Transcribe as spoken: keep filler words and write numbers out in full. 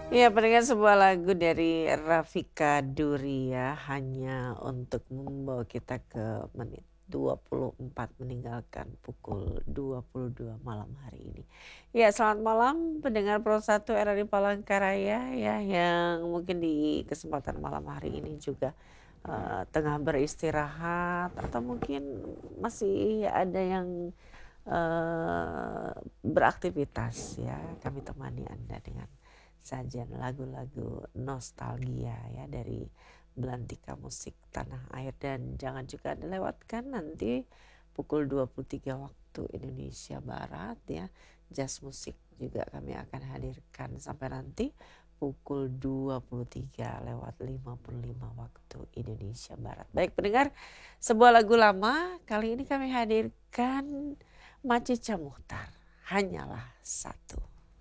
Iya, pendengar sebuah lagu dari Rafika Duria hanya untuk membawa kita ke menit dua puluh empat meninggalkan pukul dua puluh dua malam hari ini. Ya, selamat malam pendengar Pro satu R R I Palangkaraya ya yang mungkin di kesempatan malam hari ini juga uh, tengah beristirahat atau mungkin masih ada yang uh, beraktivitas ya. Kami temani Anda dengan sajian lagu-lagu nostalgia ya dari Belantika Musik Tanah Air, dan jangan juga dilewatkan nanti pukul dua puluh tiga waktu Indonesia Barat ya, jazz musik juga kami akan hadirkan sampai nanti pukul dua puluh tiga lewat lima puluh lima waktu Indonesia Barat. Baik pendengar, sebuah lagu lama kali ini kami hadirkan Macica Muchtar, Hanyalah Satu.